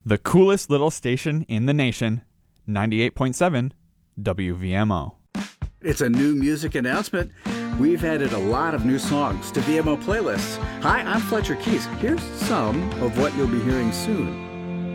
The coolest little station in the nation, 98.7 WVMO. It's a new music announcement. We've added a lot of new songs to VMO playlists. Hi, I'm Fletcher Keys. Here's some of what you'll be hearing soon.